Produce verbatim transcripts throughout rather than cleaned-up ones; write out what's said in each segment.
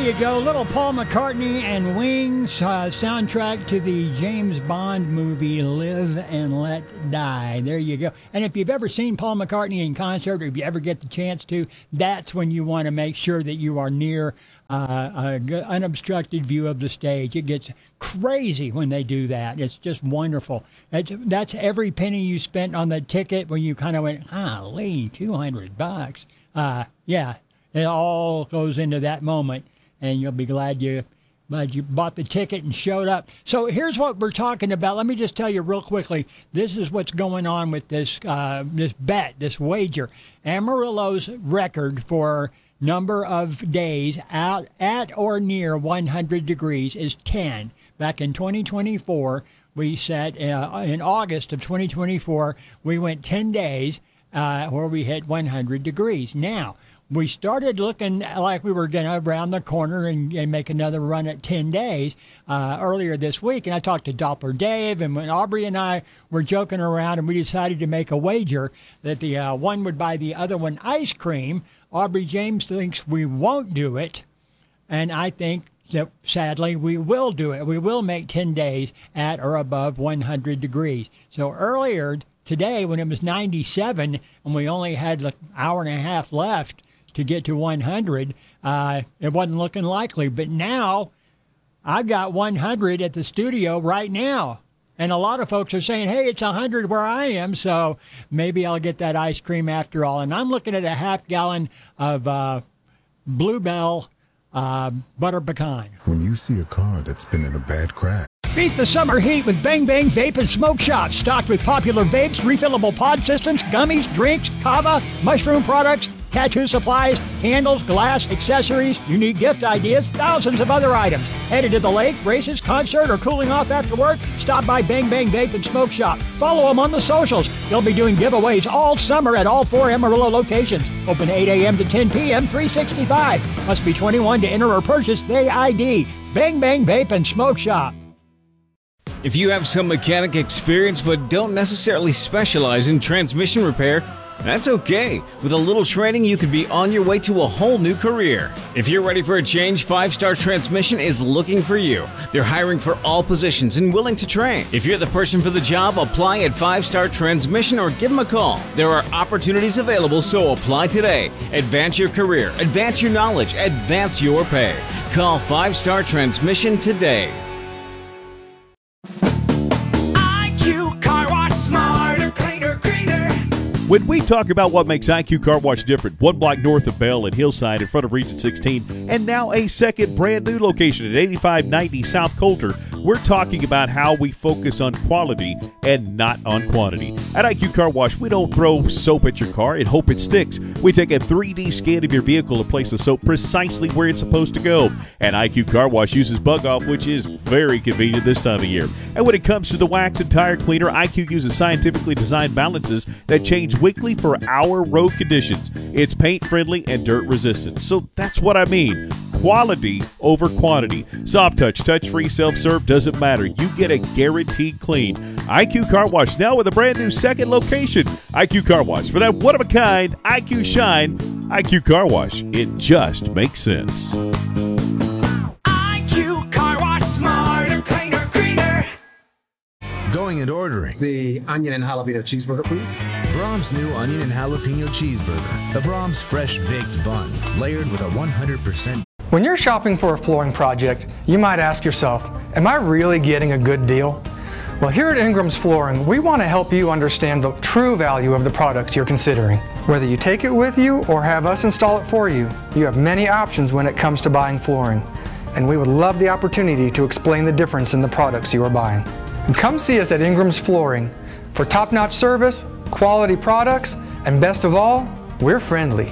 you go. Little Paul McCartney and Wings, uh, soundtrack to the James Bond movie Live and Let Die. There you go. And if you've ever seen Paul McCartney in concert, or if you ever get the chance to, that's when you want to make sure that you are near uh, a good, unobstructed view of the stage. It gets crazy when they do that. It's just wonderful. That's, that's every penny you spent on the ticket when you kind of went, golly, two hundred bucks. Uh, yeah. It all goes into that moment, and you'll be glad you glad you bought the ticket and showed up. So here's what we're talking about. Let me just tell you real quickly. This is what's going on with this uh, this bet, this wager. Amarillo's record for number of days out at or near one hundred degrees is ten. Back in twenty twenty-four, we set uh, in August of twenty twenty-four, we went ten days uh, where we hit one hundred degrees. Now, we started looking like we were going to round the corner and, and make another run at ten days uh, earlier this week. And I talked to Doppler Dave, and when Aubrey and I were joking around, and we decided to make a wager that the uh, one would buy the other one ice cream. Aubrey James thinks we won't do it, and I think that sadly we will do it. We will make ten days at or above one hundred degrees. So earlier today, when it was ninety-seven and we only had like an hour and a half left to get to one hundred, uh, it wasn't looking likely. But now, I've got one hundred at the studio right now. And a lot of folks are saying, hey, it's one hundred where I am, so maybe I'll get that ice cream after all. And I'm looking at a half gallon of uh, Bluebell uh, butter pecan. When you see a car that's been in a bad crash. Beat the summer heat with Bang Bang Vape and Smoke Shop. Stocked with popular vapes, refillable pod systems, gummies, drinks, kava, mushroom products, tattoo supplies, candles, glass, accessories, unique gift ideas, thousands of other items. Headed to the lake, races, concert, or cooling off after work? Stop by Bang Bang Vape and Smoke Shop. Follow them on the socials. They'll be doing giveaways all summer at all four Amarillo locations. Open eight a.m. to ten p.m., three sixty-five. Must be twenty-one to enter or purchase the I D. Bang Bang Vape and Smoke Shop. If you have some mechanic experience but don't necessarily specialize in transmission repair, that's okay. With a little training, you could be on your way to a whole new career. If you're ready for a change, Five Star Transmission is looking for you. They're hiring for all positions and willing to train. If you're the person for the job, apply at Five Star Transmission or give them a call. There are opportunities available, so apply today. Advance your career, advance your knowledge, advance your pay. Call Five Star Transmission today. When we talk about what makes I Q Car Wash different, one block north of Bell and Hillside in front of Region sixteen, and now a second brand new location at eighty-five ninety South Coulter, we're talking about how we focus on quality and not on quantity. At I Q Car Wash, we don't throw soap at your car and hope it sticks. We take a three D scan of your vehicle and place the soap precisely where it's supposed to go. And I Q Car Wash uses Bug Off, which is very convenient this time of year. And when it comes to the wax and tire cleaner, I Q uses scientifically designed balances that change weekly for our road conditions. It's paint friendly and dirt resistant. So that's what I mean. Quality over quantity. Soft touch, touch-free, self-serve, doesn't matter. You get a guaranteed clean. I Q Car Wash now with a brand new second location. I Q Car Wash. For that one-of-a-kind I Q shine, I Q Car Wash. It just makes sense. I Q Car Wash, smarter, cleaner, greener. Going and ordering. The onion and jalapeno cheeseburger, please. Brahms' new onion and jalapeno cheeseburger. The Brahms fresh baked bun, layered with a one hundred percent. When you're shopping for a flooring project, you might ask yourself, am I really getting a good deal? Well, here at Ingram's Flooring, we want to help you understand the true value of the products you're considering. Whether you take it with you or have us install it for you, you have many options when it comes to buying flooring. And we would love the opportunity to explain the difference in the products you are buying. And come see us at Ingram's Flooring for top-notch service, quality products, and best of all, we're friendly.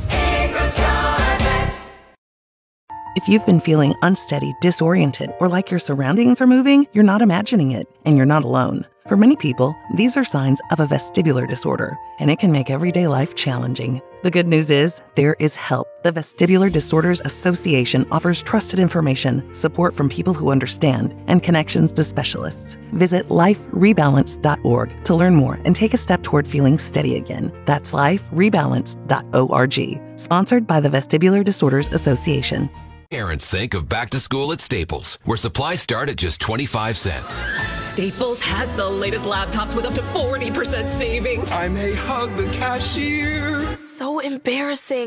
If you've been feeling unsteady, disoriented, or like your surroundings are moving, you're not imagining it, and you're not alone. For many people, these are signs of a vestibular disorder, and it can make everyday life challenging. The good news is, there is help. The Vestibular Disorders Association offers trusted information, support from people who understand, and connections to specialists. Visit life rebalance dot org to learn more and take a step toward feeling steady again. That's life rebalance dot org. Sponsored by the Vestibular Disorders Association. Parents think of back to school at Staples, where supplies start at just twenty-five cents. Staples has the latest laptops with up to forty percent savings. I may hug the cashier. So embarrassing.